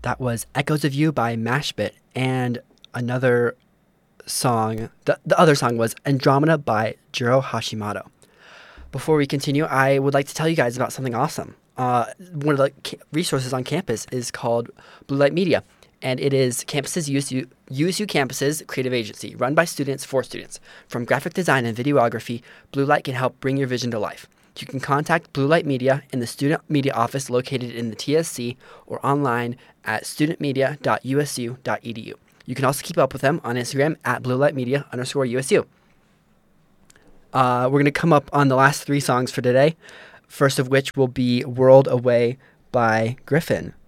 That was Echoes of You by Mashbit, and another song, the other song was Andromeda by Jiro Hashimoto. Before we continue, I would like to tell you guys about something awesome. One of the resources on campus is called Blue Light Media, and it is campus's USU campus's creative agency, run by students for students. From graphic design and videography, Blue Light can help bring your vision to life. You can contact Blue Light Media in the student media office located in the TSC or online at studentmedia.usu.edu. You can also keep up with them on Instagram at bluelightmedia_USU. We're going to come up on the last three songs for today, first of which will be World Away by Griffin.